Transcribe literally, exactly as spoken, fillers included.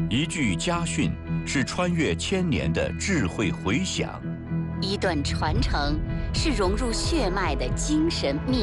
一句家训是穿越千年的智慧回响， 一段传承是融入血脉的精神密